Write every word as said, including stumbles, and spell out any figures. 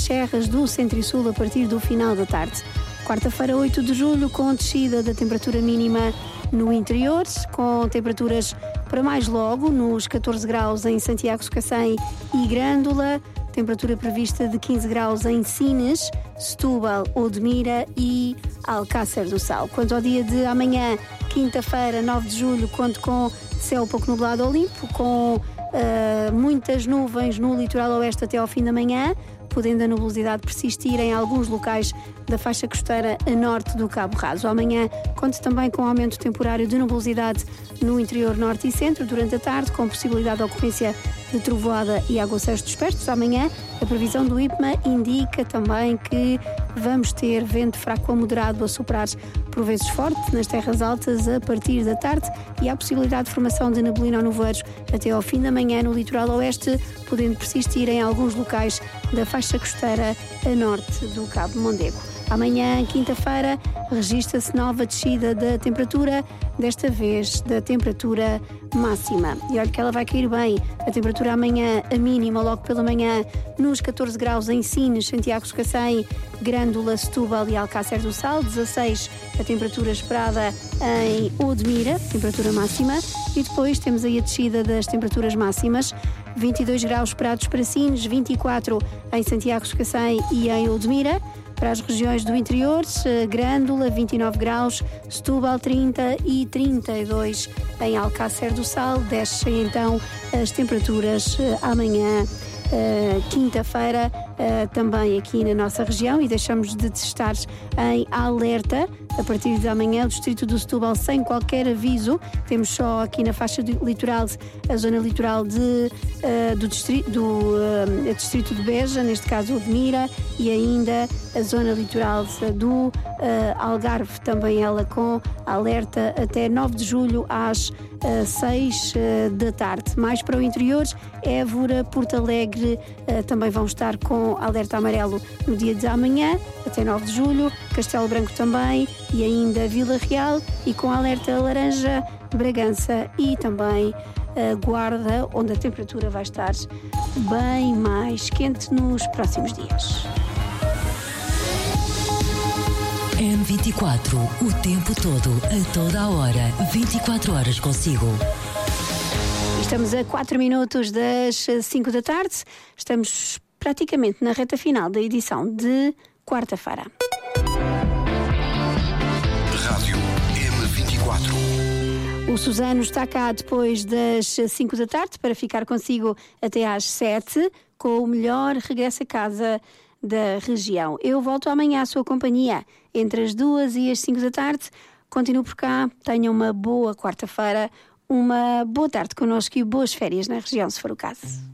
serras do centro e sul a partir do final da tarde. Quarta-feira, oito de julho, com descida da temperatura mínima no interior, com temperaturas para mais logo, nos catorze graus em Santiago do Cacém e Grândola, temperatura prevista de quinze graus em Sines, Setúbal, Odmira e Alcácer do Sal. Quanto ao dia de amanhã, quinta-feira, nove de julho, conto com céu pouco nublado ao limpo, com uh, muitas nuvens no litoral oeste até ao fim da manhã, podendo a nubosidade persistir em alguns locais da faixa costeira a norte do Cabo Raso. Amanhã conto também com aumento temporário de nubosidade no interior norte e centro durante a tarde, com possibilidade de ocorrência de trovoada e aguaceiros dispersos. Amanhã a previsão do IPMA indica também que vamos ter vento fraco a moderado a soprar por vezes forte nas terras altas a partir da tarde e há possibilidade de formação de neblina ou nevoeiros até ao fim da manhã no litoral oeste, podendo persistir em alguns locais da faixa costeira a norte do Cabo Mondego. Amanhã, quinta-feira, registra-se nova descida da temperatura, desta vez da temperatura máxima. E olha que ela vai cair bem. A temperatura amanhã, a mínima, logo pela manhã, nos catorze graus em Sines, Santiago do Cacém, Grândola, Setúbal e Alcácer do Sal. dezasseis a temperatura esperada em Odmira, temperatura máxima. E depois temos aí a descida das temperaturas máximas. vinte e dois graus esperados para Sines, vinte e quatro em Santiago do Cacém e em Odmira. Para as regiões do interior, Grândola, vinte e nove graus, Setúbal, trinta e trinta e dois em Alcácer do Sal. Descem então as temperaturas amanhã, quinta-feira, também aqui na nossa região, e deixamos de estar em alerta a partir de amanhã. O distrito do Setúbal sem qualquer aviso. Temos só aqui na faixa litoral a zona litoral de, uh, do, distrito, do uh, distrito de Beja, neste caso Odmira, e ainda a zona litoral do uh, Algarve, também ela com alerta até nove de julho às uh, seis uh, da tarde. Mais para o interior, Évora, Porto Alegre uh, também vão estar com alerta amarelo no dia de amanhã, até nove de julho, Castelo Branco também, e ainda Vila Real, e com alerta laranja, Bragança e também a Guarda, onde a temperatura vai estar bem mais quente nos próximos dias. M vinte e quatro, o tempo todo, a toda a hora, vinte e quatro horas consigo. Estamos a quatro minutos das cinco da tarde, estamos praticamente na reta final da edição de quarta-feira. Rádio M vinte e quatro. O Susano está cá depois das cinco da tarde para ficar consigo até às sete com o melhor regresso a casa da região. Eu volto amanhã à sua companhia entre as duas e as cinco da tarde. Continuo por cá, tenham uma boa quarta-feira, uma boa tarde connosco e boas férias na região, se for o caso.